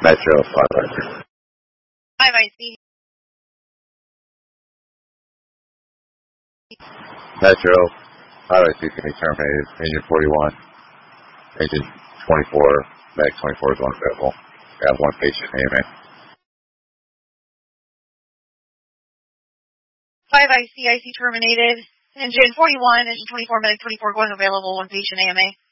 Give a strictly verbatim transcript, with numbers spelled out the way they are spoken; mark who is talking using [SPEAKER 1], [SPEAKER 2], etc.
[SPEAKER 1] Metro five I C.
[SPEAKER 2] five I C.
[SPEAKER 1] Metro five I C can be terminated. Engine forty-one. Engine twenty-four. Mag twenty-four is unavailable. We have one patient, A M A.
[SPEAKER 2] five I C, I C terminated. Engine forty-one, engine twenty-four, medic twenty-four going available, one patient A M A.